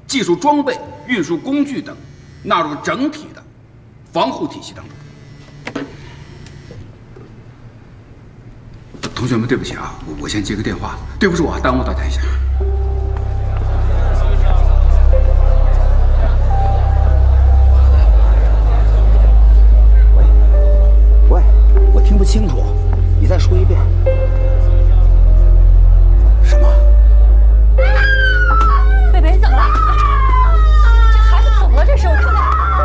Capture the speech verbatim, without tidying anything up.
技术装备、运输工具等纳入整体的防护体系当中。同学们，对不起啊，我我先接个电话，对不住啊，耽误大家一下。